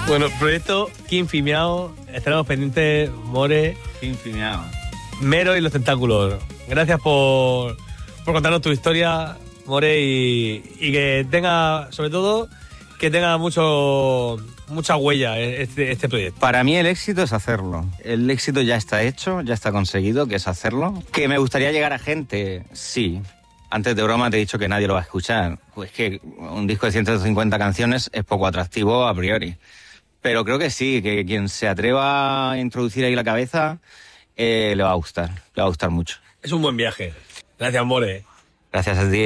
Bueno, proyecto Quinfimiao. Estaremos pendientes, More. Quinfimiao. Mero y los tentáculos. Gracias por contarnos tu historia, More, y que tenga, sobre todo, que tenga mucha huella este proyecto. Para mí el éxito es hacerlo. El éxito ya está hecho, ya está conseguido, que es hacerlo. ¿Que me gustaría llegar a gente? Sí. Antes de broma te he dicho que nadie lo va a escuchar. Pues que un disco de 150 canciones es poco atractivo a priori. Pero creo que sí, que quien se atreva a introducir ahí la cabeza le va a gustar mucho. Es un buen viaje. Gracias, More. Gracias a ti.